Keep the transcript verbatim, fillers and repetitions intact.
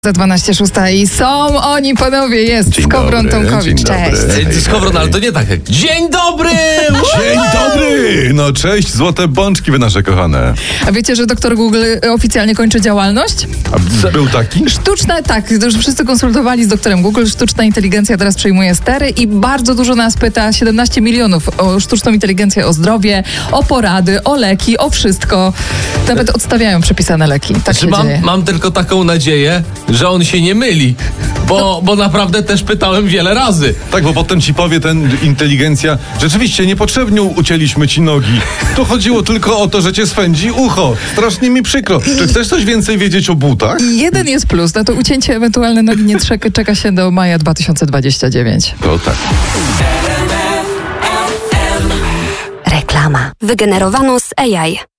Za dwanaście szósta i są oni, panowie, jest Dzień Skowron dobry, Tomkowicz, dzień cześć. dobry. Ej, Skowron, ale to nie tak jak dzień dobry! Dzień dobry! No cześć, złote bączki wy nasze kochane. A wiecie, że doktor Google oficjalnie kończy działalność? A był taki? Sztuczna, tak, już wszyscy konsultowali z doktorem Google, sztuczna inteligencja teraz przejmuje stery i bardzo dużo nas pyta, siedemnaście milionów, o sztuczną inteligencję, o zdrowie, o porady, o leki, o wszystko. Nawet odstawiają przepisane leki, tak się mam, dzieje. mam tylko taką nadzieję, że on się nie myli, bo, bo naprawdę też pytałem wiele razy. Tak, bo potem ci powie ten inteligencja, rzeczywiście niepotrzebnie ucięliśmy ci nogi. Tu chodziło tylko o to, że cię swędzi ucho. Strasznie mi przykro. Czy chcesz coś więcej wiedzieć o butach? I jeden jest plus, na to ucięcie ewentualne nogi nie czeka, czeka się do maja dwa tysiące dwudziestego dziewiątego. To tak. Reklama. Wygenerowano z A I.